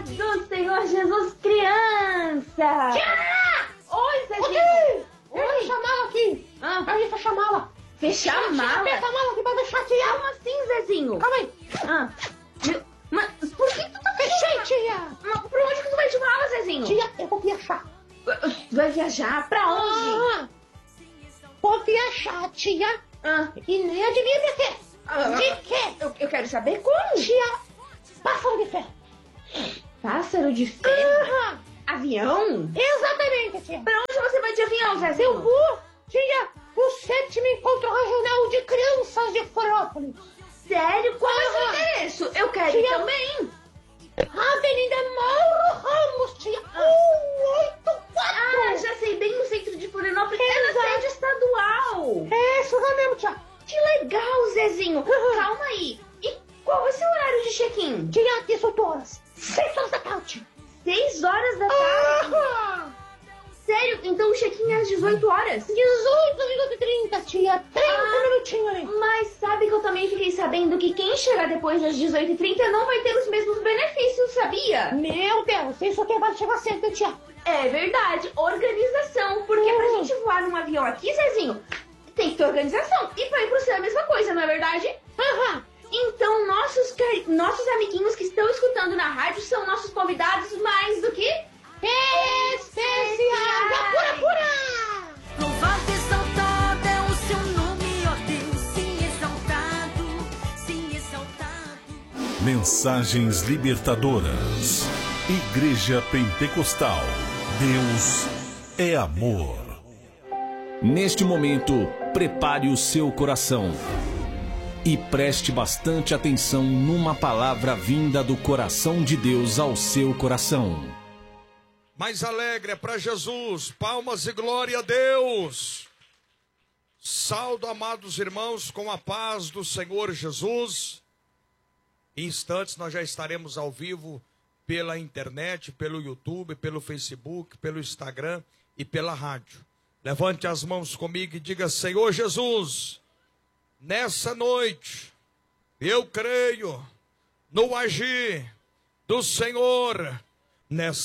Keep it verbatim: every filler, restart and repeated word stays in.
do Senhor Jesus, criança! Tia! Oi, Zezinho! Oi! Oi! Eu vou chamá-la aqui! Ah. Pra mim fechar a mala! Fechar a mala? Fecha a mala aqui pra deixar a tia! Como assim, Zezinho? Calma aí! Ah, meu, mas por que tu tá Fechei, tia! Mas por onde que tu vai de mala, Zezinho? Tia, eu vou viajar! Tu vai viajar? Pra onde? Ah, vou viajar, tia! Ah, E nem adivinha de quê? ah, De quê? eu, eu quero saber como. Tia, pássaro de ferro! Pássaro de ferro? Aham. Avião? Exatamente, tia! Pra onde você vai de avião, Zezinho? Eu vou, tia, o sétimo encontro regional de crianças de Floriópolis! Sério? Qual é o seu Aham. endereço? Eu quero ir Tia. também. Avenida Mauro Ramos, tia, um oito quatro! Ah, já sei, bem no centro de Florianópolis. É na Exato. sede estadual. É isso lá mesmo, tia! Que legal, Zezinho. Aham. Calma aí. E qual vai ser o horário de check-in? Tia, dezoito horas, seis horas da tarde! Seis horas da tarde? Aham. Sério? Então o check-in é às dezoito horas? dezoito minutos e trinta, tia, trinta Ah. minutinhos aí! Mas sabe que eu também fiquei sabendo que quem chegar depois das dezoito e trinta não vai ter os mesmos benefícios, sabia? Meu Deus, isso aqui vai chegar cedo, tia! É verdade, organização. Porque pra Hum. gente voar num avião aqui, Zezinho, tem que ter organização. E pra ir pro céu é a mesma coisa, não é verdade? Aham! Então, nossos, cari- nossos amiguinhos que estão escutando na rádio são nossos convidados mais do que... Especial da Pura Pura! Louvado e exaltado é o seu nome, ó Deus, sim exaltado, sim exaltado. Mensagens libertadoras. Igreja Pentecostal. Deus é amor. Neste momento, prepare o seu coração e preste bastante atenção numa palavra vinda do coração de Deus ao seu coração. Mais alegre é para Jesus, palmas e glória a Deus. Saldo, amados irmãos, com a paz do Senhor Jesus. Em instantes nós já estaremos ao vivo pela internet, pelo YouTube, pelo Facebook, pelo Instagram e pela rádio. Levante as mãos comigo e diga: Senhor Jesus, nessa noite eu creio no agir do Senhor nessa